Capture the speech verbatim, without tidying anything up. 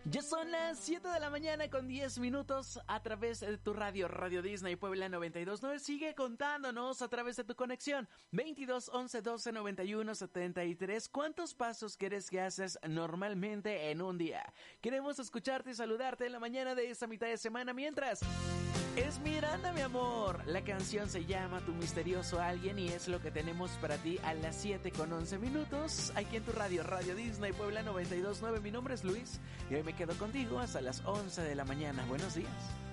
Ya son las siete de la mañana con diez minutos a través de tu radio, Radio Disney Puebla noventa y dos punto nueve. Sigue contándonos a través de tu conexión veintidós once doce noventa y uno setenta y tres. ¿Cuántos pasos crees que haces normalmente en un día? Queremos escucharte y saludarte en la mañana de esta mitad de semana. Mientras, es Miranda, mi amor. La canción se llama Tu Misterioso Alguien y es lo que tenemos para ti a las siete con once minutos. Aquí en tu radio, Radio Disney Puebla noventa y dos punto nueve. Mi nombre es Luis y hoy me quedo contigo hasta las once de la mañana. Buenos días.